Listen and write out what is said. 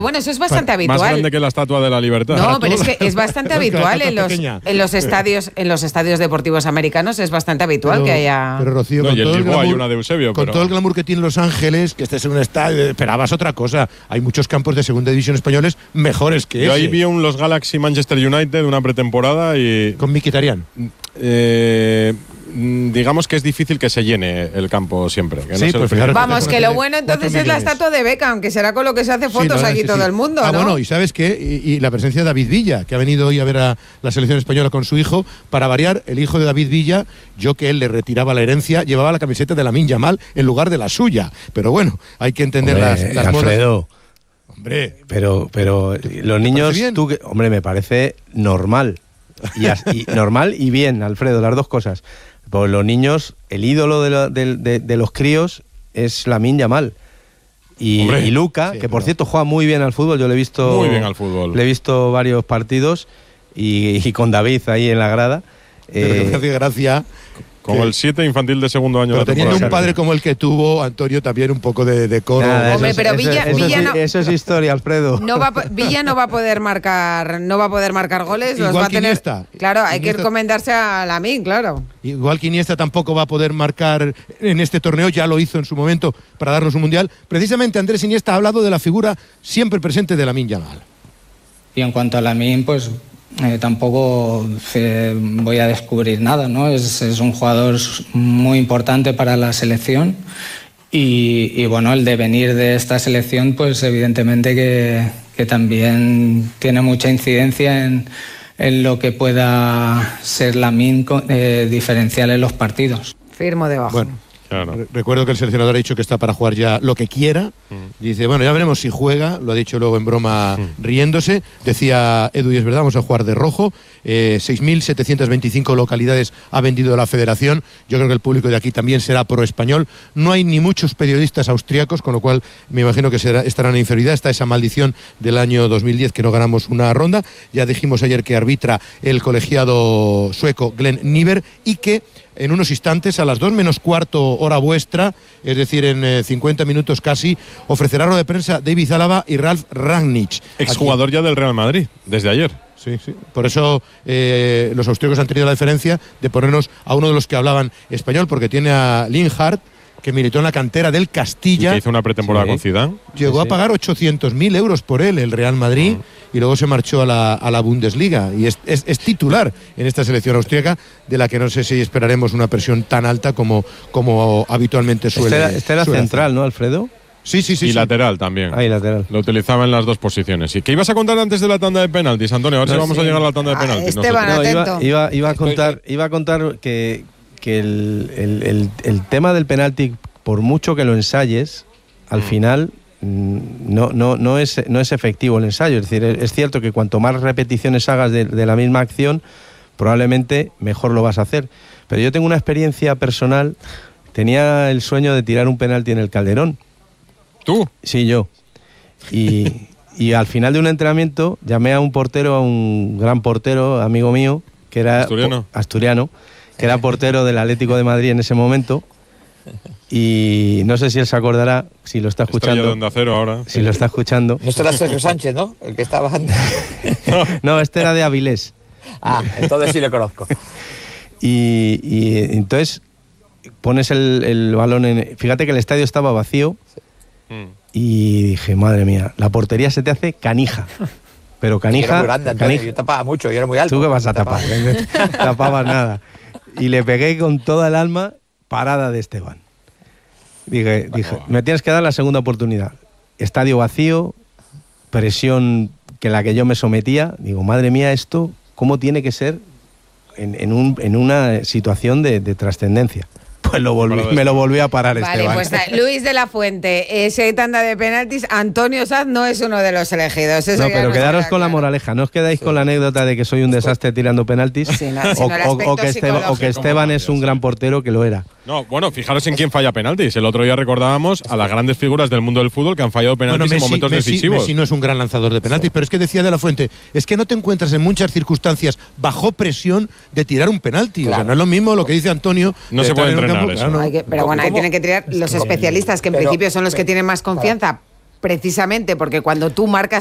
Bueno, eso es bastante habitual. Más grande que la Estatua de la Libertad. No, pero es que es bastante habitual en los estadios deportivos americanos, es bastante habitual que haya. Pero Rocío, y el Lisboa hay una de Eusebio. Con todo el glamour que tiene Los Ángeles, que este es un estadio, esperabas otra cosa. Hay muchos campos de segunda división españoles mejores que Yo ese. ahí vi los Galaxy Manchester United, una pretemporada y. Con Mkhitaryan. Digamos que es difícil que se llene el campo siempre. Que Sí, no se pues lo fijaros, Vamos, que lo bueno entonces es la estatua de Beckham, que será con lo que se hace fotos aquí todo el mundo, ¿no? Bueno, y ¿sabes qué? Y la presencia de David Villa, que ha venido hoy a ver a la selección española con su hijo. Para variar, el hijo de David Villa, yo que él le retiraba la herencia, llevaba la camiseta de Lamine Yamal en lugar de la suya. Pero bueno, hay que entender las Alfredo, modas. Hombre. Pero los niños, hombre, me parece normal. Y normal y bien, Alfredo, las dos cosas. Pues los niños, el ídolo de los críos es Lamine Yamal. Y Luka, que por cierto juega muy bien al fútbol, yo le he visto. Muy bien al fútbol. Le he visto varios partidos y con David ahí en la grada. Pero hace gracia. Como el 7 infantil de segundo año. Pero de teniendo un temporada. padre como el que tuvo, Antonio, también un poco de coro. Nada, Hombre, pero Villa no. Eso es historia, Alfredo. Villa no va a poder marcar goles. Igual Los va a que tener. Iniesta. Claro, hay que encomendarse a Lamine, claro. Igual que Iniesta tampoco va a poder marcar en este torneo, ya lo hizo en su momento para darnos un mundial. Precisamente Andrés Iniesta ha hablado de la figura siempre presente de Lamine Yamal. Y en cuanto a Lamine, pues tampoco voy a descubrir nada, ¿no? Es un jugador muy importante para la selección y bueno, el devenir de esta selección, pues evidentemente que también tiene mucha incidencia en lo que pueda ser Lamine diferencial en los partidos. Firmo debajo. Bueno. Claro. Recuerdo que el seleccionador ha dicho que está para jugar ya lo que quiera. Dice, bueno, ya veremos si juega. Lo ha dicho luego en broma riéndose. Decía Edu, y es verdad, vamos a jugar de rojo. 6.725 localidades ha vendido la federación. Yo creo que el público de aquí también será pro español. No hay ni muchos periodistas austriacos, con lo cual me imagino que estarán en inferioridad. Está esa maldición del año 2010 que no ganamos una ronda. Ya dijimos ayer que arbitra el sueco Glenn Nyberg y que en unos instantes, a las 2 menos cuarto hora vuestra, es decir, en 50 minutos casi, ofrecerá rueda de prensa David Alaba y Ralf Rangnick. Exjugador ya del Real Madrid, desde ayer. Sí. Por eso los austríacos han tenido la deferencia de ponernos a uno de los que hablaban español, porque tiene a Linhart, que militó en la cantera del Castilla. Y que hizo una pretemporada con Zidane. Llegó a pagar 800.000 euros por él, el Real Madrid, y luego se marchó a la Bundesliga. Y es titular en esta selección austríaca, de la que no sé si esperaremos una presión tan alta como habitualmente suele. Este era central, ¿no, Alfredo? Sí. Y lateral también. Ahí, lateral. Lo utilizaba en las dos posiciones. ¿Y qué ibas a contar antes de la tanda de penaltis, Antonio? A ver si vamos a llegar a la tanda de penaltis. Esteban, atento. Iba a contar que el tema del penalti, por mucho que lo ensayes, al final no es efectivo el ensayo. Es decir, es cierto que cuanto más repeticiones hagas de la misma acción, probablemente mejor lo vas a hacer. Pero yo tengo una experiencia personal. Tenía el sueño de tirar un penalti en el Calderón. ¿Tú? Sí, yo. Y al final de un entrenamiento llamé a un gran portero, amigo mío, que era asturiano, que era portero del Atlético de Madrid en ese momento. Y no sé si él se acordará, si lo está escuchando. Estrella de Onda Cero ahora. Si lo está escuchando. Esto era Sergio Sánchez, ¿no? El que estaba antes. No, este era de Avilés. Ah, entonces sí lo conozco. Y entonces pones el balón en... Fíjate que el estadio estaba vacío. Y dije, madre mía, la portería se te hace canija. Pero canija... Yo era muy grande, Antonio, yo tapaba mucho, yo era muy alto. ¿Tú qué vas a tapar? No tapabas nada. Y le pegué con toda el alma, parada de Esteban. Dije, me tienes que dar la segunda oportunidad. Estadio vacío, presión que la que yo me sometía. Digo, madre mía, esto, ¿cómo tiene que ser en una situación de trascendencia? Pues me lo volví a parar, vale, Esteban. Pues Luis de la Fuente, ese tanda de penaltis, Antonio Saz no es uno de los elegidos. Eso no, pero quedaros con la moraleja, no os quedáis con la anécdota de que soy un desastre tirando penaltis, o que Esteban es un gran portero, que lo era. No, bueno, fijaros en quién falla penaltis. El otro día recordábamos a las grandes figuras del mundo del fútbol que han fallado penaltis en momentos decisivos. Messi no es un gran lanzador de penaltis, pero es que decía de la Fuente, es que no te encuentras en muchas circunstancias bajo presión de tirar un penalti. Claro. O sea, no es lo mismo lo que dice Antonio. No se puede entrenar eso. Claro, pero bueno, ahí tienen que tirar los especialistas, que en principio son los que tienen más confianza precisamente porque cuando tú marcas